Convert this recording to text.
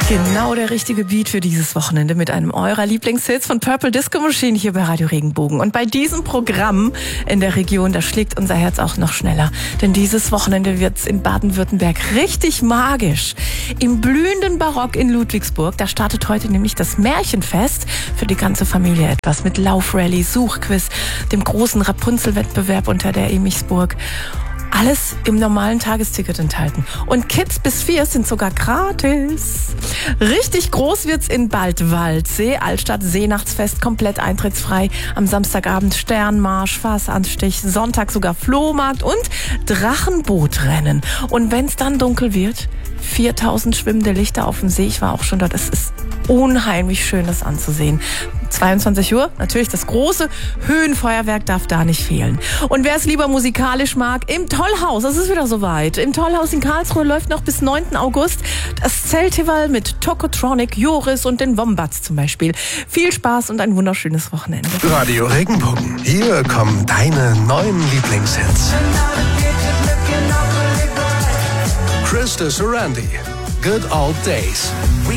Genau der richtige Beat für dieses Wochenende mit einem eurer Lieblingshits von Purple Disco Machine hier bei Radio Regenbogen. Und bei diesem Programm in der Region, da schlägt unser Herz auch noch schneller. Denn dieses Wochenende wird's in Baden-Württemberg richtig magisch. Im blühenden Barock in Ludwigsburg, da startet heute nämlich das Märchenfest für die ganze Familie etwas mit Laufrallye, Suchquiz, dem großen Rapunzel-Wettbewerb unter der Emichsburg. Alles im normalen Tagesticket enthalten. Und Kids bis 4 sind sogar gratis. Richtig groß wird's in Baldwaldsee, Altstadt Seenachtsfest, komplett eintrittsfrei. Am Samstagabend Sternmarsch, Fasanstich, Sonntag sogar Flohmarkt und Drachenbootrennen. Und wenn's dann dunkel wird, 4000 schwimmende Lichter auf dem See. Ich war auch schon dort. Es ist unheimlich schön, das anzusehen. 22 Uhr, natürlich das große Höhenfeuerwerk darf da nicht fehlen. Und wer es lieber musikalisch mag, im Tollhaus, es ist wieder soweit. Im Tollhaus in Karlsruhe läuft noch bis 9. August das Zeltival mit Tokotronic, Joris und den Wombats zum Beispiel. Viel Spaß und ein wunderschönes Wochenende. Radio Regenbogen. Hier kommen deine neuen Lieblingshits. Krista Sorandi, Good Old Days.